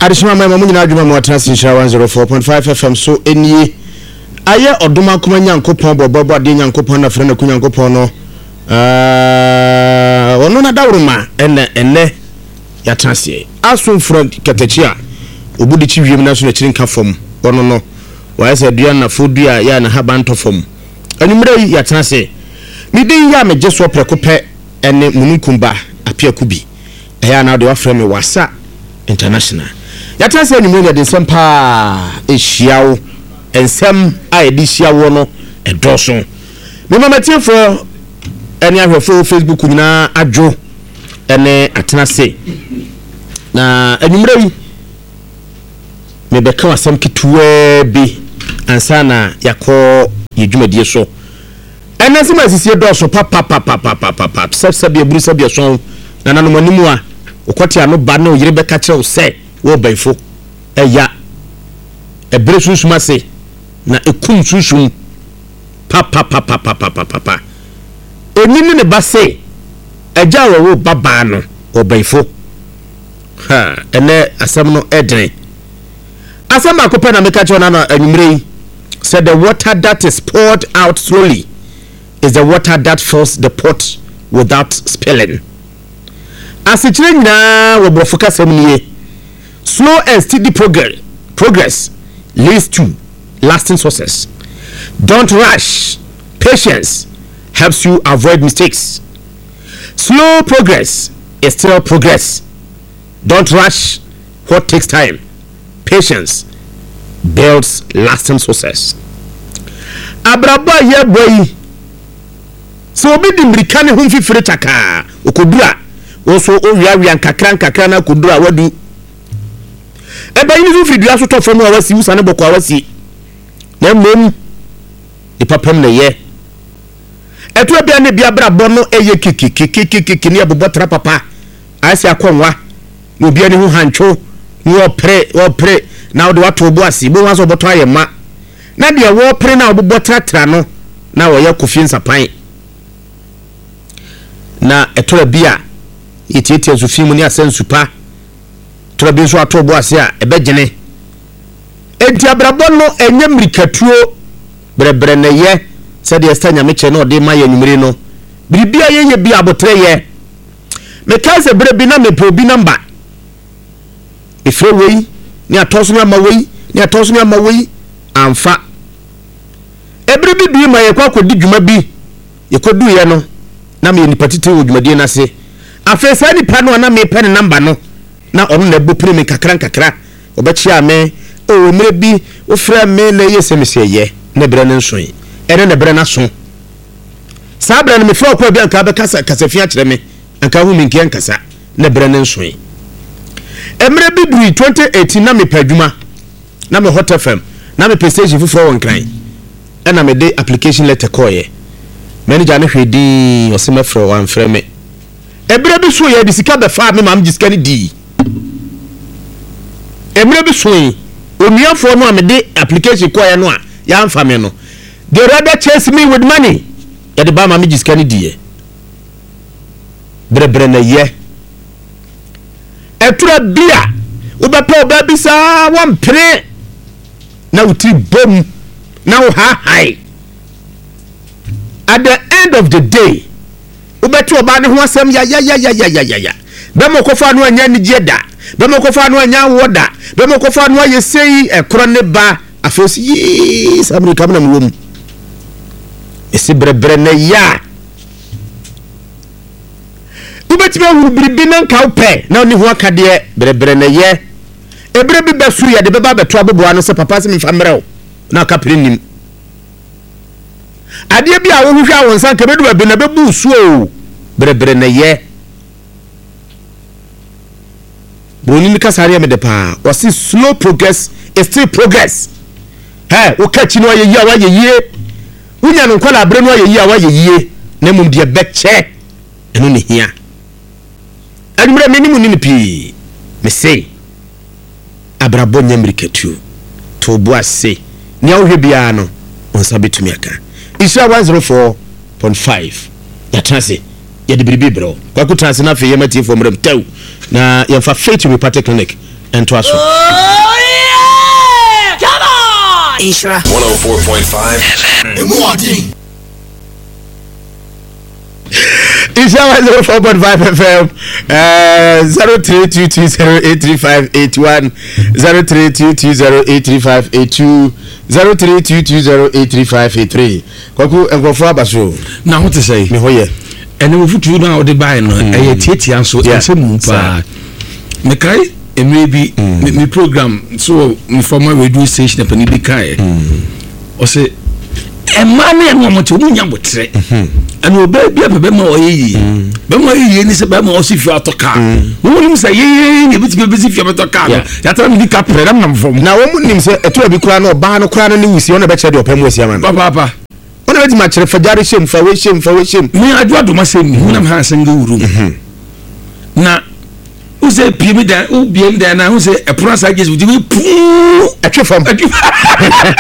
additional my mamu nyina adwuma mo transmission 104.5 FM so enie aye oduma kuma nyankopon bobo de nyankopon na frɛ na kunyankopon no wono na dawruma enne ya transie aso front katachia obudi chi wiem na so na chirin ka fom wono no wa se dua na fodua ya na haban to fom anumre ya transie midin ya meje so prekope ene mununkumba apia kubi eya na de wa frɛ me wasa international ya transie anumre ya de sempa ehyiawo ensem a edihyiawo no edoso me mama tiefo ene ahwefo Facebook nyina adwo ene atenase na anumre yi me beka wasam kituwe bi ansa na yakọ yedwumadie so ene sima sisi doso papa sabsabi eburusa bi so na nanom animu a okwati ano ba na oyire beka kire wo se wo banfo eya ebre susuma se na ekum susum papa enini ne ba se eja wo baba no wo banfo ha ene asam no edren asam akopa na meka kire na anwumre said the water that is poured out slowly is the water that fills the pot without spilling. As it na wobofuka semniye slow and steady progress leads to lasting success. Don't rush. Patience helps you avoid mistakes. Slow progress is still progress. Don't rush what takes time. Patience builds lasting success. Abraba ye boy so obi di mrika ne ho mfifire taka okodura wo so owiawia nkakra na kodura wadu eba yi ni fidua so tofo no awasi usane boko awasi na mom ipapam na ye eto bia ne bia brabo no eye kiki ne abobotra papa asi akonwa na obi ani ho hancho ni opre na wo de wato obo asi bo waso boto ayema na de wo pre na obobotra tra no na wo ye kofi nsapan na etora bia yetieti azufimu ni asensupa tora bi so atobo ase a ebegene enti abrabo no enye mrikatuo brebre na ye se de estanya meche no de ma ye nwumire no biribia ye bia abotre ye mekaze brebi na mepe obi namba efre wei ni atoso na ma wei ni atoso na ma wei amfa ebrebi bi ma ye kwa kodi dwuma bi ye kodu ye no na me ni patite odwumadie na se afesa ni pa no na me pen number no na onu na bu premi kakra obechia me o mre bi o fra me na yesemese ye na bere ne nso yi ene na bere na so sa bere ne me fra kwa bi anka be kasa fia kire me anka hu mi nkian kasa na bere ne nso yi emre bi duri 2018 na me padwuma na me Hot FM na me prestige fufuro won kran ena me de application letter koye manager ne hwedi osema fro wan freme ebere bi so ye di sika be fa me mam gisika ni di emre bi so yi onuafo no amede application koye no a ya mfa me no they rather chase me with money ya de ba mam gisika ni di bre na ye etura bia obepa oba bi sa wan pre na uti bom na wo ha hai. At the end of the day ubetu oba ne ho asem ya bemo kofa no anya ni jeda bemo kofa no anya woda bemo kofa no ayesei ekro ne ba afosi yi samri kamna mwom esi brebre na ya ubeti be huru biribi na nka upe na oni ho akade brebre na ye ebre bi besu ya de beba beto aboboa no se papa se mfa mrew na kapire nim ade bia wo hwehwa won san ka bedu abi na bebu suo brebre na ye boni mi kasare me de pa o si slow progress is still progress wo kachi no ye ya wa ye yie unya no kwala bre no ye ya wa ye yie na mum de beche eno ne hia adumre me ni mu ni pi me say abrabo nyamrikatu to bo ase ni awhwe bia no on sabetumi aka Isra 104.5 ya transe ya de biribi bro kwa ku transe na fe yemati for mrem tew na yemfa faith we party clinic ento aso come on Ishra 104.5 FM Isha 104.5 FM 0322083581 0322083582 0322083583 kwaku engofo abaso na ho te say me hoye ene wo futu na wo de bai no eye tietia so ese mu pa me kai emre bi me program so me former radio station pani bi kai o se emane eno mo te munya botre and we be ma oyi be ma yi ni se be ma o si fi atoka wo nim se ye ni bi be si fi atoka ya tara mi ka pre nam fom na wo nim se eto abi kura no ba no kura no ni wusi ona be che de opam wasi ama papa ona be ma chere fajare shem fa we shem me adu adu ma se mi nam ha senga wuru na o se pie mi da o bie mi da na o se e pro sa Jesus di pu atwe fam